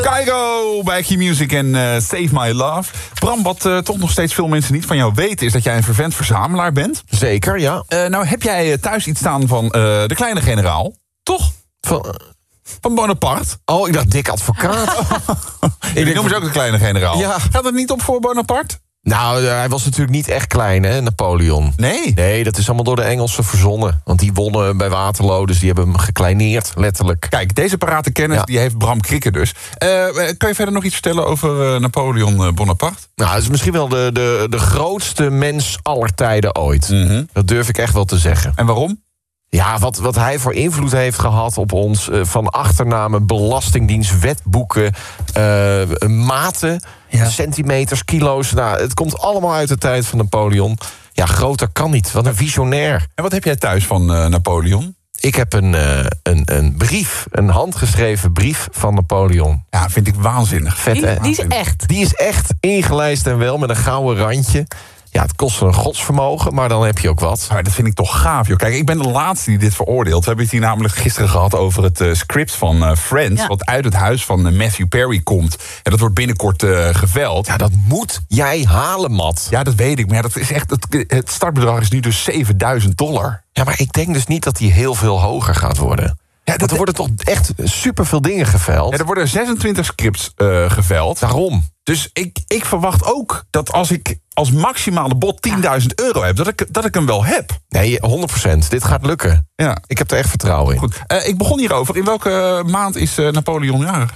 Kygo bij Q-Music en Save My Love. Bram, wat toch nog steeds veel mensen niet van jou weten... is dat jij een fervent verzamelaar bent. Zeker, ja. Nou heb jij thuis iets staan van de kleine generaal, toch? Van Bonaparte. Oh, ik dacht dik advocaat. Ik noem ze ook de kleine generaal. Ja. Gaat het niet op voor Bonaparte? Nou, hij was natuurlijk niet echt klein, hè, Napoleon. Nee. Nee, dat is allemaal door de Engelsen verzonnen. Want die wonnen bij Waterloo, dus die hebben hem gekleineerd, letterlijk. Kijk, deze parate kennis die heeft Bram Krikke dus. Kan je verder nog iets vertellen over Napoleon Bonaparte? Nou, het is misschien wel de grootste mens aller tijden ooit. Mm-hmm. Dat durf ik echt wel te zeggen. En waarom? Ja, wat hij voor invloed heeft gehad op ons... van achternamen, belastingdienst, wetboeken, maten... Ja. Centimeters, kilo's. Nou, het komt allemaal uit de tijd van Napoleon. Ja, groter kan niet. Wat een visionair. En wat heb jij thuis van Napoleon? Ik heb een brief, een handgeschreven brief van Napoleon. Ja, vind ik waanzinnig. Vet, hè? Die is echt. Die is echt ingelijst en wel met een gouden randje. Ja, het kost een godsvermogen, maar dan heb je ook wat. Maar dat vind ik toch gaaf, joh. Kijk, ik ben de laatste die dit veroordeelt. We hebben het hier namelijk gisteren gehad over het script van Friends... Ja. wat uit het huis van Matthew Perry komt. En dat wordt binnenkort geveld. Ja, dat moet jij halen, Matt. Ja, dat weet ik. Maar ja, dat is echt, het startbedrag is nu dus $7.000. Ja, maar ik denk dus niet dat die heel veel hoger gaat worden. Ja, er worden toch echt superveel dingen geveld. Ja, er worden 26 scripts geveld. Waarom? Dus ik verwacht ook dat als ik als maximale bod €10.000 heb... dat ik hem wel heb. Nee, 100%. Dit gaat lukken. Ja. Ik heb er echt vertrouwen in. Goed, ik begon hierover. In welke maand is Napoleon jarig?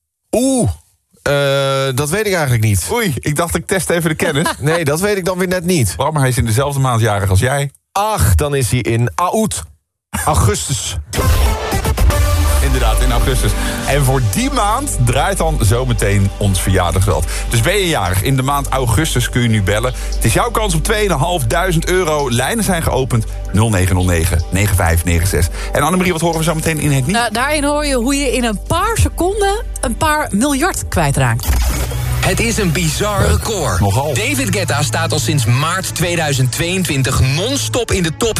Dat weet ik eigenlijk niet. Oei, ik dacht ik test even de kennis. Nee, dat weet ik dan weer net niet. Bram, maar hij is in dezelfde maand jarig als jij. Ach, dan is hij in augustus. Inderdaad, in augustus. En voor die maand draait dan zometeen ons verjaardagsrad. Dus ben je jarig in de maand augustus, kun je nu bellen. Het is jouw kans op €2.500. Lijnen zijn geopend. 0909-9596. En Annemarie, wat horen we zo meteen in het nieuws? Nou, daarin hoor je hoe je in een paar seconden een paar miljard kwijtraakt. Het is een bizar record. Nogal. David Guetta staat al sinds maart 2022 non-stop in de top